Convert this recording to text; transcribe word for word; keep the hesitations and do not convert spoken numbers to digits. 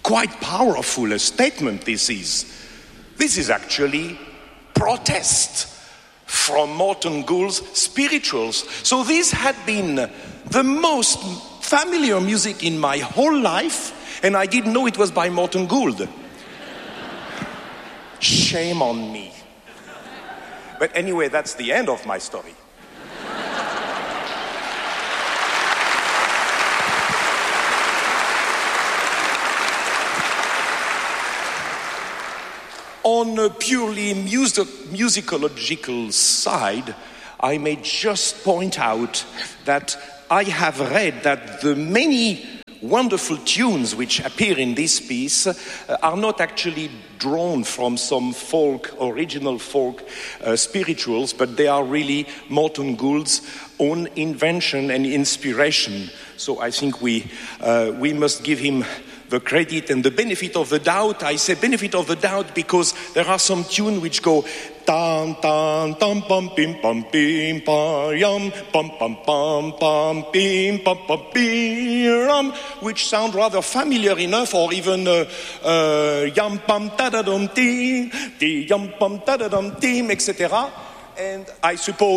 quite powerful a statement this is. This is actually protest from Morton Gould's spirituals. So this had been the most familiar music in my whole life, and I didn't know it was by Morton Gould. Shame on me. But anyway, that's the end of my story. On a purely music, musicological side, I may just point out that I have read that the many wonderful tunes which appear in this piece uh, are not actually drawn from some folk, original folk uh, spirituals, but they are really Morton Gould's own invention and inspiration. So I think we uh, we must give him the credit and the benefit of the doubt. I say benefit of the doubt because there are some tunes which go tan tan tam pam pim pam pim pam yum pam pam pam pam pim pam pam pim, which sound rather familiar enough, or even uh, uh, yum pam ta da dum tim, ti yum pam ta da dum tim, et cetera. And I suppose